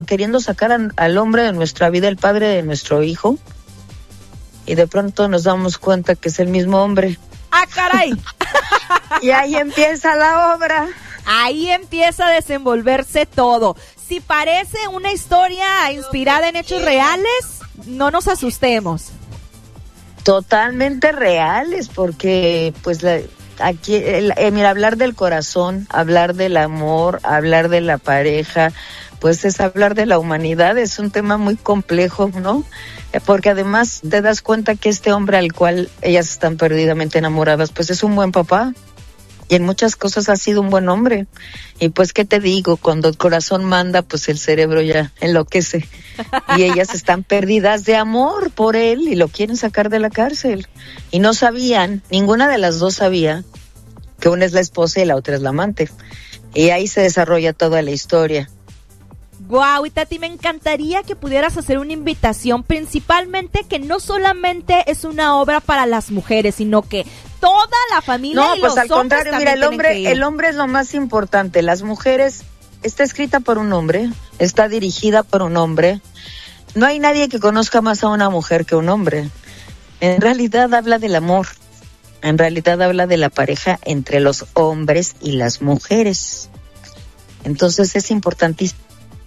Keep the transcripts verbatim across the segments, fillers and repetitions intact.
queriendo sacar a, al hombre de nuestra vida, el padre de nuestro hijo, y de pronto nos damos cuenta que es el mismo hombre. ¡Ah, caray! Y ahí empieza la obra. Ahí empieza a desenvolverse todo. Si parece una historia inspirada en hechos reales, no nos asustemos. Totalmente reales, porque pues la, aquí, el, eh, mira, hablar del corazón, hablar del amor, hablar de la pareja, pues es hablar de la humanidad, es un tema muy complejo, ¿no? Porque además te das cuenta que este hombre al cual ellas están perdidamente enamoradas, pues es un buen papá. Y en muchas cosas ha sido un buen hombre. Y pues, ¿qué te digo? Cuando el corazón manda, pues el cerebro ya enloquece. Y ellas están perdidas de amor por él y lo quieren sacar de la cárcel. Y no sabían, ninguna de las dos sabía que una es la esposa y la otra es la amante. Y ahí se desarrolla toda la historia. Guau, y Tati, me encantaría que pudieras hacer una invitación, principalmente que no solamente es una obra para las mujeres, sino que toda la familia no, y pues los al hombres contrario, mira, el hombre, el hombre es lo más importante. Las mujeres, está escrita por un hombre, está dirigida por un hombre. No hay nadie que conozca más a una mujer que un hombre. En realidad habla del amor. En realidad habla de la pareja entre los hombres y las mujeres. Entonces es importantísimo.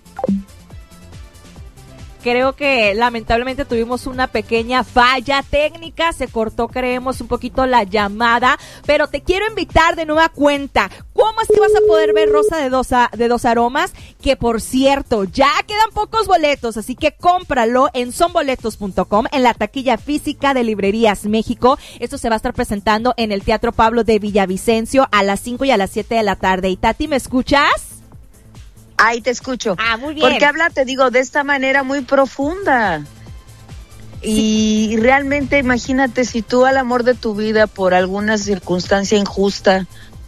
Creo que lamentablemente tuvimos una pequeña falla técnica, se cortó, creemos, un poquito la llamada, pero te quiero invitar de nueva cuenta. ¿Cómo es que vas a poder ver Rosa de dos, a, de dos aromas? Que por cierto, ya quedan pocos boletos, así que cómpralo en son boletos punto com, en la taquilla física de Librerías México. Esto se va a estar presentando en el Teatro Pablo de Villavicencio a las cinco y a las siete de la tarde. Y Tati, ¿me escuchas? Ahí te escucho. Ah, muy bien. Porque habla, te digo, de esta manera muy profunda. Sí. Y realmente imagínate si tú al amor de tu vida por alguna circunstancia injusta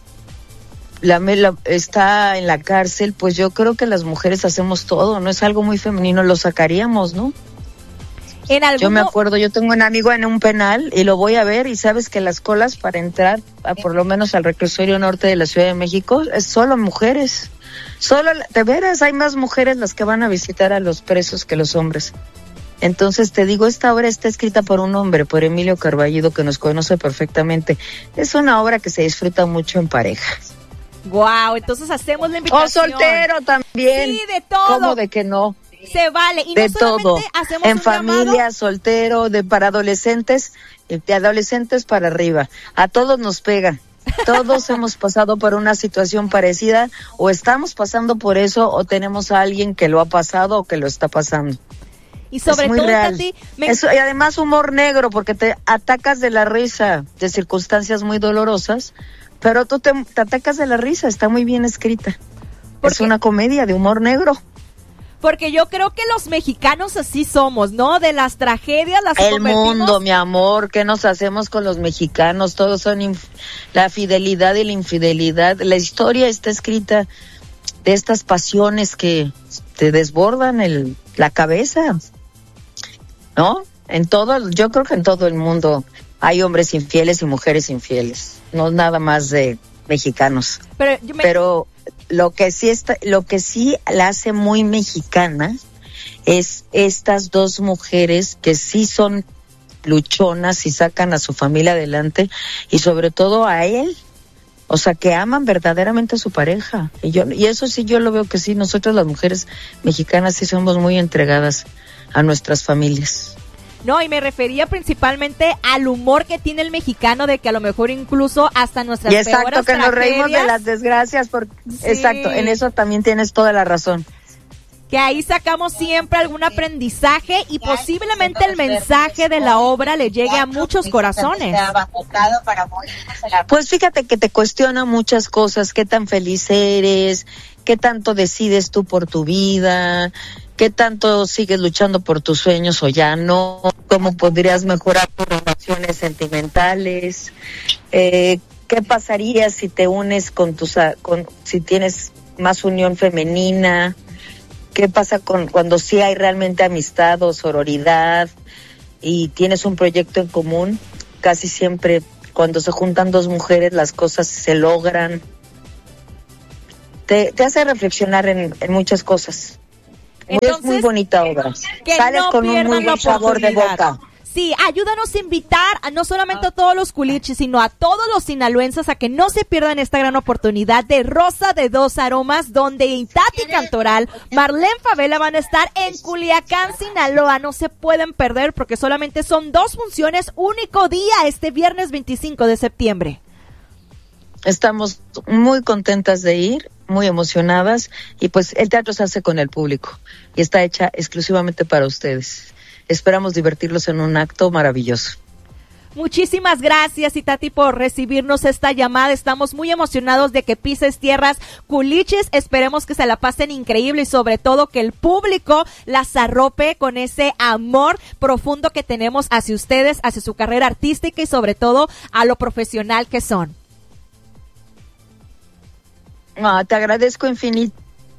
la, la, está en la cárcel, pues yo creo que las mujeres hacemos todo, no es algo muy femenino, lo sacaríamos, ¿no? En algún... Yo me acuerdo, yo tengo un amigo en un penal y lo voy a ver y sabes que las colas para entrar a, por lo menos al reclusorio norte de la Ciudad de México es solo mujeres. Solo, de veras, hay más mujeres las que van a visitar a los presos que los hombres. Entonces te digo, esta obra está escrita por un hombre, por Emilio Carballido, que nos conoce perfectamente. Es una obra que se disfruta mucho en pareja. Guau, entonces hacemos la invitación. O soltero también. Sí, de todo. ¿Cómo de que no? Se vale. Y de no solamente todo. Hacemos en un familia, llamado... soltero, de para adolescentes, de adolescentes para arriba. A todos nos pega. Todos hemos pasado por una situación parecida, o estamos pasando por eso, o tenemos a alguien que lo ha pasado o que lo está pasando. Y sobre es muy todo, real. Tati, me... Eso, y además humor negro, porque te atacas de la risa de circunstancias muy dolorosas, pero tú te, te atacas de la risa, está muy bien escrita. Es una comedia de humor negro. Porque yo creo que los mexicanos así somos, ¿no? De las tragedias las El convertimos... mundo, mi amor, ¿qué nos hacemos con los mexicanos? Todos son inf... la fidelidad y la infidelidad. La historia está escrita de estas pasiones que te desbordan el la cabeza, ¿no? En todo, yo creo que en todo el mundo hay hombres infieles y mujeres infieles, no nada más de mexicanos. Pero, yo me... Pero lo que sí está, lo que sí la hace muy mexicana es estas dos mujeres que sí son luchonas y sacan a su familia adelante, y sobre todo a él, o sea, que aman verdaderamente a su pareja. Y yo, y eso sí yo lo veo que sí, nosotras las mujeres mexicanas sí somos muy entregadas a nuestras familias. No, y me refería principalmente al humor que tiene el mexicano, de que a lo mejor incluso hasta nuestras y exacto, peores que tragedias... nos reímos de las desgracias, por... sí. Exacto, en eso también tienes toda la razón. Que ahí sacamos siempre algún aprendizaje y posiblemente el mensaje de la obra le llegue a muchos corazones. Pues fíjate que te cuestiona muchas cosas, qué tan feliz eres, qué tanto decides tú por tu vida, qué tanto sigues luchando por tus sueños o ya no, cómo podrías mejorar tus relaciones sentimentales, eh, qué pasaría si te unes con tus, con, si tienes más unión femenina. ¿Qué pasa con cuando sí hay realmente amistad o sororidad y tienes un proyecto en común? Casi siempre cuando se juntan dos mujeres las cosas se logran. Te, te hace reflexionar en, en muchas cosas. Entonces, es muy bonita obra. Que Sales no con un muy buen sabor de boca. Sí, ayúdanos a invitar a no solamente a todos los culichis, sino a todos los sinaloenses a que no se pierdan esta gran oportunidad de Rosa de Dos Aromas, donde Itati Cantoral, Marlene Favela van a estar en Culiacán, Sinaloa. No se pueden perder porque solamente son dos funciones, único día, este viernes veinticinco de septiembre. Estamos muy contentas de ir, muy emocionadas, y pues el teatro se hace con el público y está hecha exclusivamente para ustedes. Esperamos divertirlos en un acto maravilloso. Muchísimas gracias, Itati, por recibirnos esta llamada. Estamos muy emocionados de que pises tierras culiches. Esperemos que se la pasen increíble y sobre todo que el público las arrope con ese amor profundo que tenemos hacia ustedes, hacia su carrera artística y sobre todo a lo profesional que son. Ah, te agradezco infinito.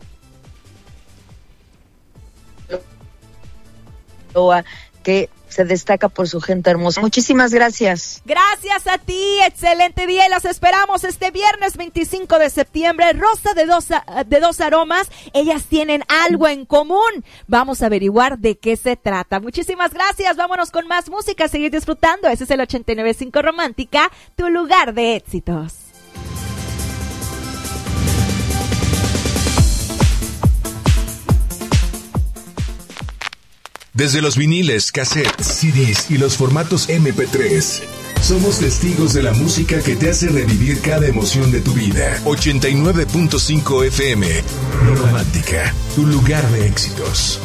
Que se destaca por su gente hermosa. Muchísimas gracias. Gracias a ti, excelente día y las esperamos este viernes veinticinco de septiembre. Rosa de dos, de dos Aromas, ellas tienen algo en común. Vamos a averiguar de qué se trata. Muchísimas gracias, vámonos con más música, seguir disfrutando. Ese es el ochenta y nueve punto cinco Romántica, tu lugar de éxitos. Desde los viniles, cassettes, C Ds y los formatos eme pe tres, somos testigos de la música que te hace revivir cada emoción de tu vida. ochenta y nueve punto cinco F M, Romántica, tu lugar de éxitos.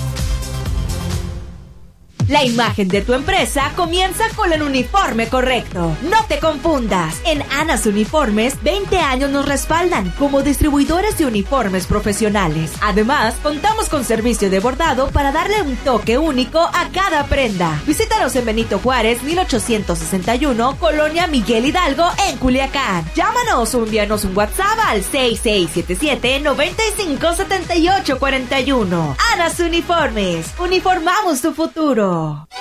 La imagen de tu empresa comienza con el uniforme correcto. No te confundas. En Anas Uniformes, veinte años nos respaldan como distribuidores de uniformes profesionales. Además, contamos con servicio de bordado para darle un toque único a cada prenda. Visítanos en Benito Juárez, mil ochocientos sesenta y uno, Colonia Miguel Hidalgo, en Culiacán. Llámanos o envíanos un WhatsApp al seis seis siete siete, nueve cinco, siete ocho cuatro uno. Anas Uniformes. Uniformamos tu futuro.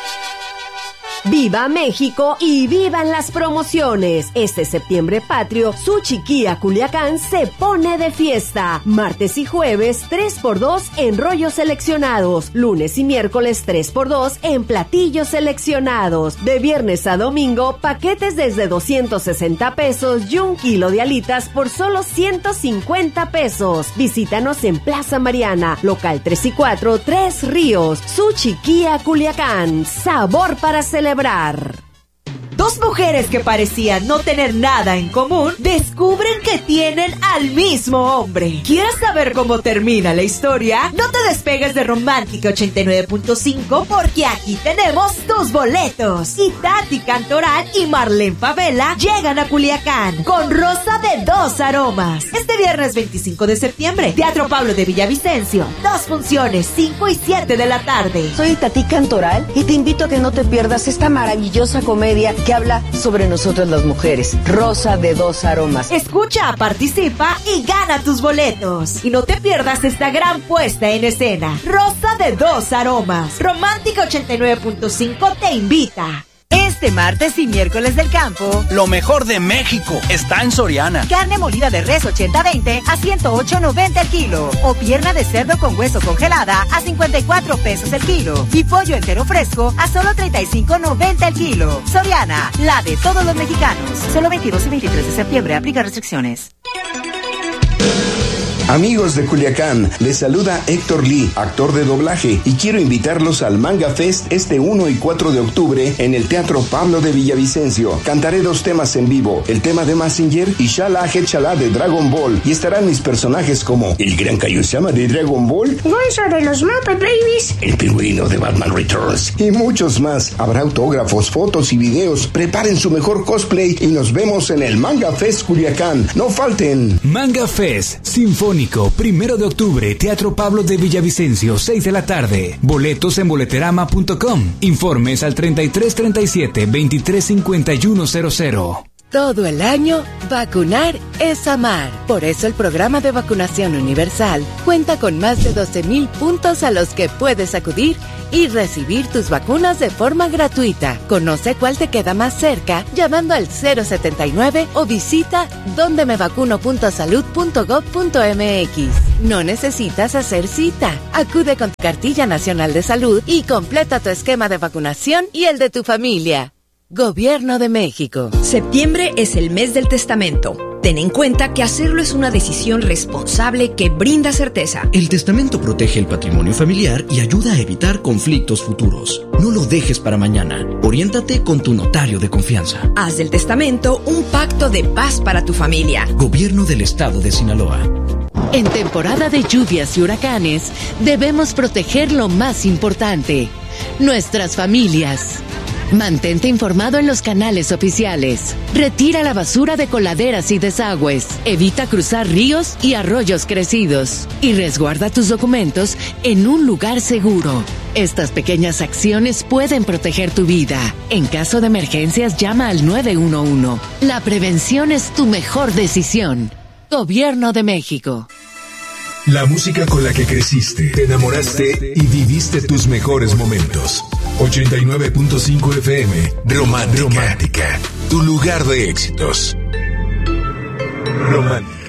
¡Viva México y vivan las promociones! Este septiembre patrio, Suchiquía Culiacán se pone de fiesta. Martes y jueves, tres por dos en rollos seleccionados. Lunes y miércoles, tres por dos en platillos seleccionados. De viernes a domingo, paquetes desde doscientos sesenta pesos y un kilo de alitas por solo ciento cincuenta pesos. Visítanos en Plaza Mariana, local tres y cuatro, Tres Ríos. Suchiquía Culiacán, sabor para celebrar. Dos mujeres que parecían no tener nada en común descubren que tienen al mismo hombre. ¿Quieres saber cómo termina la historia? No te despegues de Romántica ochenta y nueve punto cinco porque aquí tenemos tus boletos. Itati Cantoral y Marlene Favela llegan a Culiacán con Rosa de Dos Aromas. Este viernes veinticinco de septiembre, Teatro Pablo de Villavicencio. Dos funciones, cinco y siete de la tarde. Soy Itati Cantoral y te invito a que no te pierdas esta maravillosa comedia que habla sobre nosotras las mujeres. Rosa de Dos Aromas. Escucha, participa y gana tus boletos. Y no te pierdas esta gran puesta en escena. Rosa de Dos Aromas. Romántica ochenta y nueve punto cinco te invita. Este martes y miércoles del campo, lo mejor de México está en Soriana. Carne molida de res ochenta veinte a ciento ocho noventa el kilo. O pierna de cerdo con hueso congelada a cincuenta y cuatro pesos el kilo. Y pollo entero fresco a solo treinta y cinco noventa el kilo. Soriana, la de todos los mexicanos. Solo veintidós y veintitrés de septiembre, aplica restricciones. Amigos de Culiacán, les saluda Héctor Lee, actor de doblaje, y quiero invitarlos al Manga Fest este uno y cuatro de octubre en el Teatro Pablo de Villavicencio. Cantaré dos temas en vivo, el tema de Mazinger y Shala Hechala de Dragon Ball, y estarán mis personajes como el Gran Kaiosama de Dragon Ball, Gonzo de los Muppet Babies, el Pingüino de Batman Returns, y muchos más. Habrá autógrafos, fotos y videos. Preparen su mejor cosplay y nos vemos en el Manga Fest Culiacán. No falten. Manga Fest Sinfónico, primero de octubre, Teatro Pablo de Villavicencio, seis de la tarde. Boletos en boleterama punto com. Informes al treinta y tres treinta y siete, veintitrés cincuenta y uno cero cero. Todo el año, vacunar es amar. Por eso el programa de vacunación universal cuenta con más de doce mil puntos a los que puedes acudir y recibir tus vacunas de forma gratuita. Conoce cuál te queda más cerca llamando al cero setenta y nueve o visita donde me vacuno punto salud punto gov punto m x. No necesitas hacer cita. Acude con tu cartilla nacional de salud y completa tu esquema de vacunación y el de tu familia. Gobierno de México. Septiembre es el mes del testamento. Ten en cuenta que hacerlo es una decisión responsable que brinda certeza. El testamento protege el patrimonio familiar y ayuda a evitar conflictos futuros. No lo dejes para mañana. Oriéntate con tu notario de confianza. Haz del testamento un pacto de paz para tu familia. Gobierno del Estado de Sinaloa. En temporada de lluvias y huracanes, debemos proteger lo más importante: nuestras familias. Mantente informado en los canales oficiales. Retira la basura de coladeras y desagües. Evita cruzar ríos y arroyos crecidos. Y resguarda tus documentos en un lugar seguro. Estas pequeñas acciones pueden proteger tu vida. En caso de emergencias, llama al nueve uno uno. La prevención es tu mejor decisión. Gobierno de México. La música con la que creciste, te enamoraste y viviste tus mejores momentos. ochenta y nueve punto cinco F M, Romántica. Romántica, tu lugar de éxitos. Romántica.